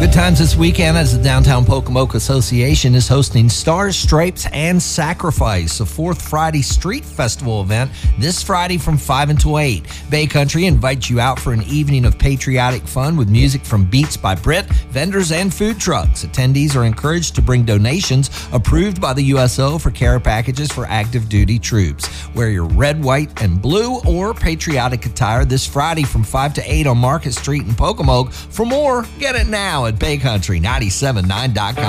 Good times this weekend as the Downtown Pocomoke Association is hosting Stars, Stripes, and Sacrifice, a fourth Friday street festival event this Friday from 5 until 8. Bay Country invites you out for an evening of patriotic fun with music from Beats by Brit, vendors, and food trucks. Attendees are encouraged to bring donations approved by the USO for care packages for active duty troops. Wear your red, white, and blue or patriotic attire this Friday from 5 to 8 on Market Street in Pocomoke. For more, get it now at BayCountry979.com.